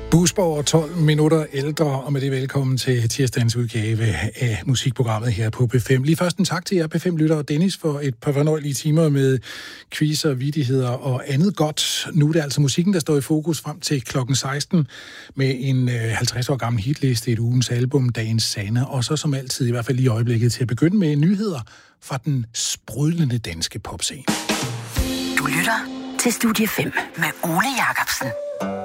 Busborg 12 minutter ældre, og med det velkommen til tirsdagens udgave af musikprogrammet her på P5. Lige først en tak til jer P5-lyttere og Dennis for et par fornøjelige timer med quizzer, vittigheder og andet godt. Nu er det altså musikken, der står i fokus frem til klokken 16 med en 50 år gammel hitliste, et ugens album, dagens sande, og så som altid, i hvert fald i øjeblikket, til at begynde med nyheder fra den sprudlende danske popscene. Du lytter til Studie 5 med Ole Jacobsen.